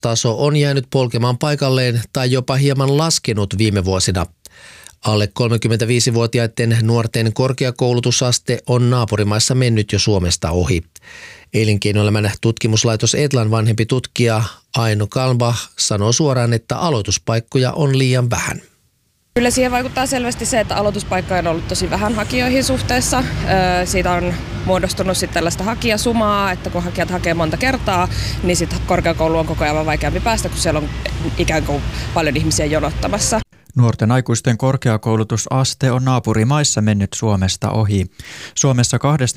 koulutustaso on jäänyt polkemaan paikalleen tai jopa hieman laskenut viime vuosina. Alle 35-vuotiaiden nuorten korkeakoulutusaste on naapurimaissa mennyt jo Suomesta ohi. Elinkeinoelämän tutkimuslaitos Etlan vanhempi tutkija Aino Kalmbach sanoo suoraan, että aloituspaikkoja on liian vähän. Kyllä siihen vaikuttaa selvästi se, että aloituspaikkoja on ollut tosi vähän hakijoihin suhteessa. Siitä on muodostunut sitten tällaista hakijasumaa, että kun hakijat hakee monta kertaa, niin sitten korkeakoulu on koko ajan vaikeampi päästä, kun siellä on ikään kuin paljon ihmisiä jonottamassa. Nuorten aikuisten korkeakoulutusaste on naapurimaissa mennyt Suomesta ohi. Suomessa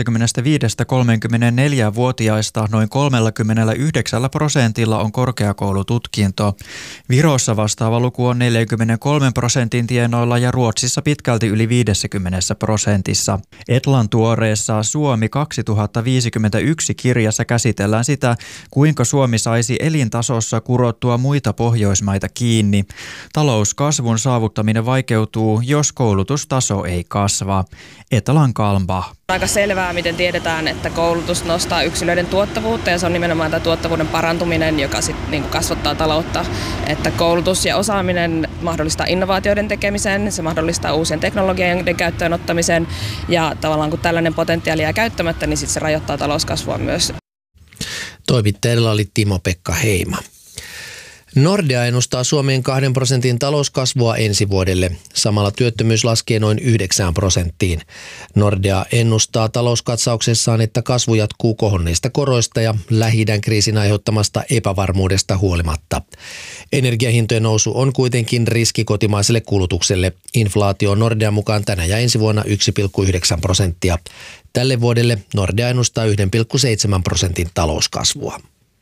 25-34-vuotiaista noin 39% on korkeakoulututkinto. Virossa vastaava luku on 43% tienoilla ja Ruotsissa pitkälti yli 50%. Etlan tuoreessa Suomi 2051 -kirjassa käsitellään sitä, kuinka Suomi saisi elintasossa kurottua muita Pohjoismaita kiinni. Talouskasvun saavuttaminen vaikeutuu, jos koulutustaso ei kasva. Etlan Kalmbach. On aika selvää, miten tiedetään, että koulutus nostaa yksilöiden tuottavuutta ja se on nimenomaan tämä tuottavuuden parantuminen, joka sitten niin kasvattaa taloutta. Että koulutus ja osaaminen mahdollistaa innovaatioiden tekemisen, se mahdollistaa uusien teknologioiden käyttöön ottamisen ja tavallaan kun tällainen potentiaali jää käyttämättä, niin sitten se rajoittaa talouskasvua myös. Toimittajalla oli Timo-Pekka Heima. Nordea ennustaa Suomeen 2% talouskasvua ensi vuodelle. Samalla työttömyys laskee noin 9%. Nordea ennustaa talouskatsauksessaan, että kasvu jatkuu kohonneista koroista ja Lähi-idän kriisin aiheuttamasta epävarmuudesta huolimatta. Energiahintojen nousu on kuitenkin riski kotimaiselle kulutukselle. Inflaatio on Nordean mukaan tänä ja ensi vuonna 1,9%. Tälle vuodelle Nordea ennustaa 1,7% talouskasvua.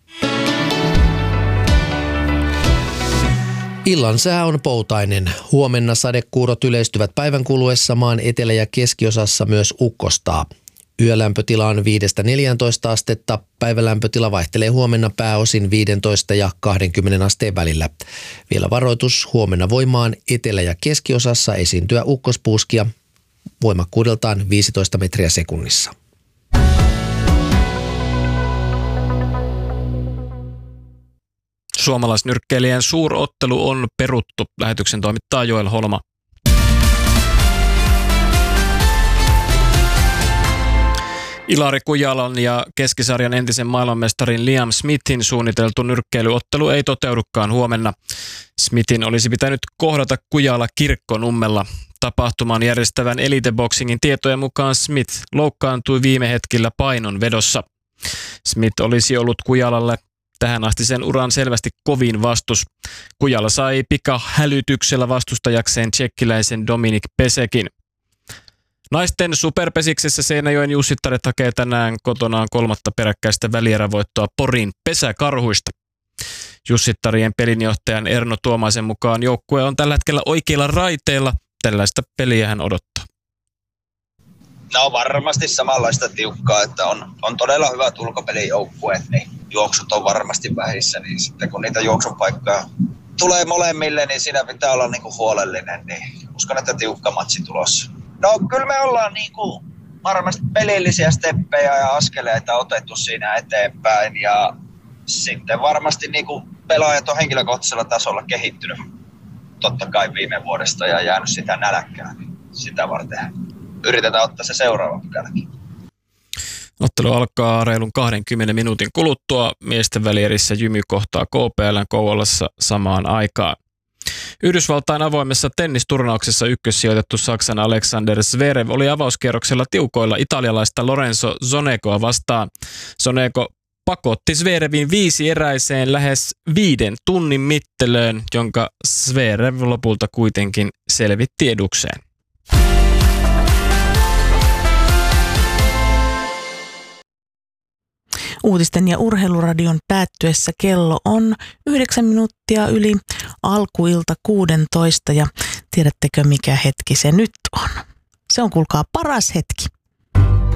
Illan sää on poutainen. Huomenna sadekuurot yleistyvät päivän kuluessa, maan etelä- ja keskiosassa myös ukkostaa. Yölämpötila on 5-14 astetta. Päivälämpötila vaihtelee huomenna pääosin 15 ja 20 asteen välillä. Vielä varoitus: huomenna voimaan etelä- ja keskiosassa esiintyä ukkospuuskia voimakkuudeltaan 15 metriä sekunnissa. Suomalaisnyrkkeilijän suurottelu on peruttu. Lähetyksen toimittaa Joel Holma. Ilari Kujalan ja keskisarjan entisen maailmanmestarin Liam Smithin suunniteltu nyrkkeilyottelu ei toteudukaan huomenna. Smithin olisi pitänyt kohdata Kujala Kirkkonummella. Tapahtuman järjestävän Elite Boxingin tietojen mukaan Smith loukkaantui viime hetkillä painonvedossa. Smith olisi ollut Kujalalle tähän asti sen uran selvästi kovin vastus. Kujala sai pikahälytyksellä vastustajakseen tšekkiläisen Dominik Pesekin. Naisten superpesiksessä Seinäjoen Jussittaret hakee tänään kotonaan 3. peräkkäistä välierävoittoa Porin Pesäkarhuista. Jussittarien pelinjohtajan Erno Tuomaisen mukaan joukkue on tällä hetkellä oikeilla raiteilla. Tällaista peliä hän odottaa. No varmasti samanlaista tiukkaa, että on todella hyvät ulkopelijoukkueet, niin juoksut on varmasti vähissä, niin sitten kun niitä juoksupaikkoja tulee molemmille, niin siinä pitää olla niinku huolellinen, niin uskon, että tiukka matsi tulossa. No kyllä me ollaan niinku varmasti pelillisiä steppejä ja askeleita otettu siinä eteenpäin ja sitten varmasti niinku pelaajat on henkilökohtaisella tasolla kehittynyt totta kai viime vuodesta ja jäänyt sitä nälkkää, niin sitä varten yritetään ottaa se seuraava pykäläkin. Ottelu alkaa reilun 20 minuutin kuluttua. Miesten välierissä Jymy kohtaa KPL:n Kouvolassa samaan aikaan. Yhdysvaltain avoimessa tennisturnauksessa ykkössijoitettu Saksan Alexander Zverev oli avauskierroksella tiukoilla italialaista Lorenzo Sonegoa vastaan. Sonego pakotti Zverevin 5-eräiseen lähes 5 tunnin mittelöön, jonka Zverev lopulta kuitenkin selvitti edukseen. Uutisten ja urheiluradion päättyessä kello on 9 minuuttia yli alkuilta 16 ja tiedättekö mikä hetki se nyt on? Se on kuulkaa paras hetki.